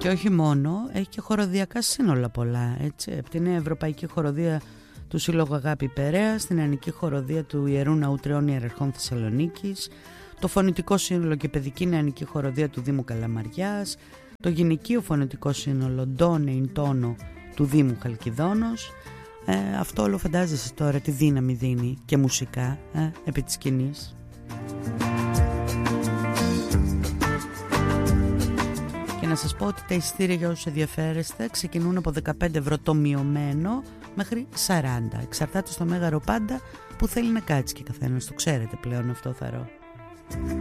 Και όχι μόνο, έχει και χοροδιακά σύνολα πολλά, έτσι. Από την Ευρωπαϊκή Χοροδία του Σύλλογου Αγάπη Περαία, στην Νεανική Χοροδία του Ιερού Ναού Τριών Ιεραρχών Θεσσαλονίκης, το Φωνητικό Σύνολο και Παιδική Νεανική Χοροδία του Δήμου Καλαμαριάς, το Γυναικείο Φωνητικό Σύνολο Ντόνε Ιν Τόνο του Δήμου Χαλκιδόνος. Αυτό όλο φαντάζεσαι τώρα τι δύναμη δίνει και μουσικά επί της σκηνής. Και να σας πω ότι τα εισιτήρια για όσους ενδιαφέρεστε ξεκινούν από 15 ευρώ το μειωμένο μέχρι 40. Εξαρτάται στο μέγαρο πάντα που θέλει να κάτσει και καθένας. Το ξέρετε πλέον αυτό, Θαρώ.